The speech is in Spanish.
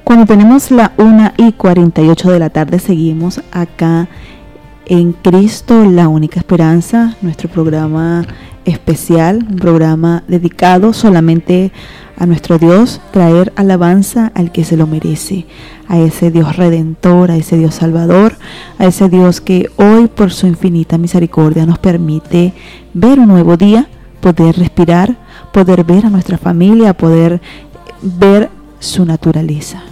Cuando tenemos la 1:48 de la tarde, seguimos acá en Cristo, la única esperanza, nuestro programa especial, un programa dedicado solamente a nuestro Dios, traer alabanza al que se lo merece, a ese Dios redentor, a ese Dios salvador, a ese Dios que hoy por su infinita misericordia nos permite ver un nuevo día, poder respirar, poder ver a nuestra familia, poder ver su naturaleza.